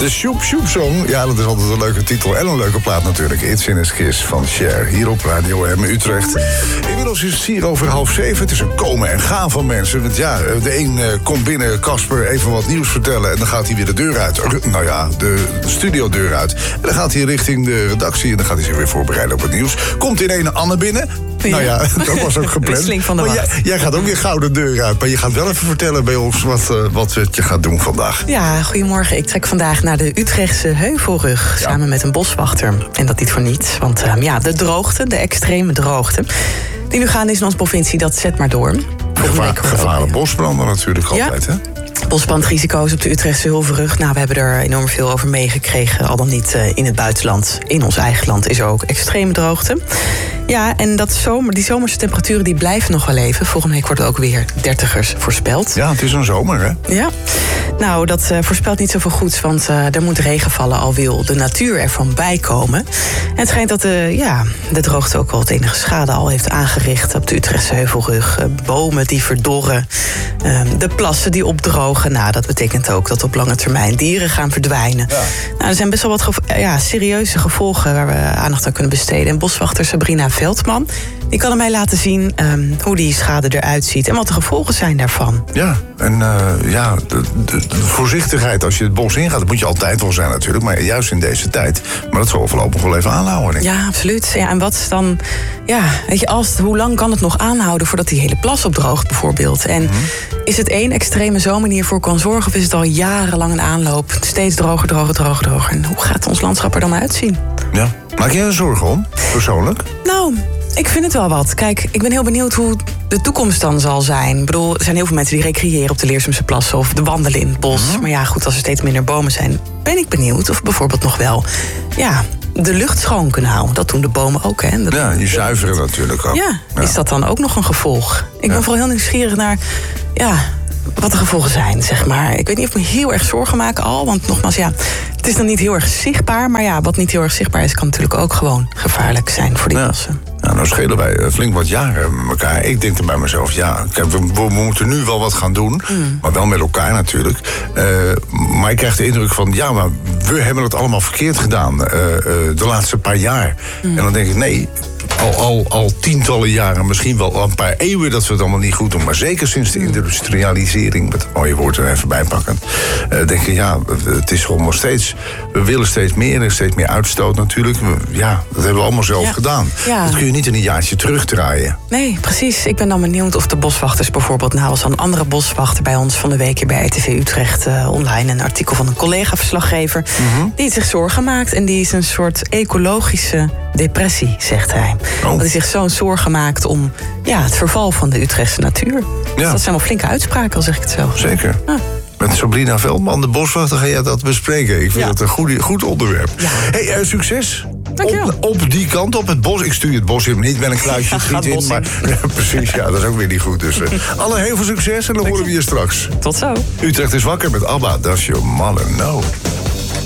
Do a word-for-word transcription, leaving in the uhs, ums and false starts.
De Shoop Shoop Song. Ja, dat is altijd een leuke titel. En een leuke plaat natuurlijk. It's in His Kiss van Cher. Hier op Radio M Utrecht. Inmiddels is het hier over half zeven. Het is een komen en gaan van mensen. Want ja, de een uh, komt binnen, Casper, even wat nieuws vertellen. En dan gaat hij weer de deur uit. Nou ja, de studiodeur uit. En dan gaat hij richting de redactie. En dan gaat hij zich weer voorbereiden op het nieuws. Komt in een Anne binnen. Ja. Nou ja, dat was ook gepland. Van de maar jij, jij gaat ook weer gauw de deur uit. Maar je gaat wel even vertellen bij ons wat, uh, wat je gaat doen vandaag. Ja, goedemorgen. Ik trek vandaag naar de Utrechtse Heuvelrug. Ja. Samen met een boswachter. En dat niet voor niets. Want uh, ja, de droogte, de extreme droogte die nu gaande is in onze provincie, dat zet maar door. Gevaar, gevaarlijk bosbranden natuurlijk altijd, ja. hè? Bosbrandrisico's op de Utrechtse Heuvelrug. Nou, we hebben er enorm veel over meegekregen. Al dan niet uh, in het buitenland. In ons eigen land is er ook extreme droogte. Ja, en dat zomer, die zomerse temperaturen die blijven nog wel even. Volgende week wordt het ook weer dertigers voorspeld. Ja, het is een zomer, hè? Ja. Nou, dat uh, voorspelt niet zoveel goeds, want uh, er moet regen vallen, al wil de natuur ervan bijkomen. En het schijnt dat de, ja, de droogte ook wel het enige schade al heeft aangericht op de Utrechtse Heuvelrug. Uh, bomen die verdorren, uh, de plassen die opdrogen. Nou, dat betekent ook dat op lange termijn dieren gaan verdwijnen. Ja. Nou, er zijn best wel wat gevo- ja, serieuze gevolgen waar we aandacht aan kunnen besteden. En boswachter Sabrina Veldman, die kan aan mij laten zien um, hoe die schade eruit ziet en wat de gevolgen zijn daarvan. Ja, en uh, ja, de, de, de voorzichtigheid als je het bos ingaat, dat moet je altijd wel zijn natuurlijk, maar juist in deze tijd. Maar dat zal voorlopig wel even aanhouden, denk ik. Ja, absoluut. Ja, en wat is dan, ja, weet je, als, hoe lang kan het nog aanhouden voordat die hele plas opdroogt bijvoorbeeld? En mm-hmm. is het één extreme zomer die ervoor kan zorgen, of is het al jarenlang een aanloop, steeds droger, droger, droger, droger? En hoe gaat ons landschap er dan uitzien? Ja, maak je er zorgen om, persoonlijk? Nou, ik vind het wel wat. Kijk, ik ben heel benieuwd hoe de toekomst dan zal zijn. Ik bedoel, er zijn heel veel mensen die recreëren op de Leersumse plassen of de wandelen in het bos. Mm-hmm. Maar ja, goed, als er steeds minder bomen zijn, ben ik benieuwd of bijvoorbeeld nog wel, ja, de lucht schoon kunnen houden. Dat doen de bomen ook, hè? De, ja, die zuiveren natuurlijk ook. Ja, ja, is dat dan ook nog een gevolg? Ik ben ja. vooral heel nieuwsgierig naar, ja, wat de gevolgen zijn, zeg maar. Ik weet niet of ik me heel erg zorgen maken al. Want nogmaals, ja, het is dan niet heel erg zichtbaar. Maar ja, wat niet heel erg zichtbaar is, kan natuurlijk ook gewoon gevaarlijk zijn voor die ja. bossen. Ja, nou schelen wij flink wat jaren met elkaar. Ik denk er bij mezelf, ja, kijk, we, we moeten nu wel wat gaan doen. Mm. Maar wel met elkaar natuurlijk. Uh, maar ik krijg de indruk van, ja, maar we hebben het allemaal verkeerd gedaan. Uh, uh, de laatste paar jaar. Mm. En dan denk ik, nee, Al, al, al tientallen jaren, misschien wel al een paar eeuwen dat we het allemaal niet goed doen. Maar zeker sinds de industrialisering, met het mooie woord er even bij pakken, uh, denk ik, ja, het is gewoon nog steeds, we willen steeds meer en steeds meer uitstoot natuurlijk. We, ja, dat hebben we allemaal zelf ja. gedaan. Ja. Dat kun je niet in een jaartje terugdraaien. Nee, precies. Ik ben dan benieuwd of de boswachters bijvoorbeeld, nou was een andere boswachter bij ons van de week hier bij R T V Utrecht uh, online, een artikel van een collega-verslaggever, mm-hmm. die zich zorgen maakt en die is een soort ecologische depressie, zegt hij. Oh. Dat hij zich zo'n zorgen maakt om ja, het verval van de Utrechtse natuur. Ja. Dus dat zijn wel flinke uitspraken, al zeg ik het zo. Zeker. Ja. Met Sabrina Veldman, de boswachter, ga jij dat bespreken. Ik vind ja. het een goed, goed onderwerp. Ja. Hey, uh, succes. Op, op die kant, op het bos. Ik stuur het bos in, niet met een kluisje friet in. Maar, ja, precies, ja, dat is ook weer niet goed. Dus uh, alle heel veel succes en dan horen we je straks. Tot zo. Utrecht is wakker met ABBA, Does Your Mother Know?